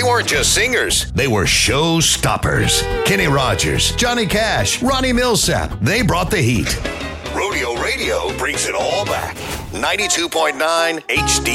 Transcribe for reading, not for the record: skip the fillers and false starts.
weren't just singers, they were show stoppers. Kenny Rogers, Johnny Cash, Ronnie Millsap, they brought the heat. Rodeo Radio brings it all back. 92.9 HD.